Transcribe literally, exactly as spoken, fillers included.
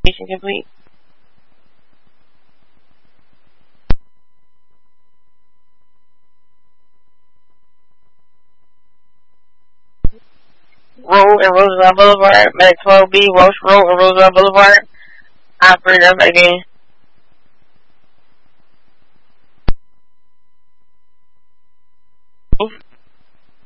Mission complete. Road and Roosevelt Boulevard, Med twelve B, Welsh Road and Roosevelt Boulevard. Operator again.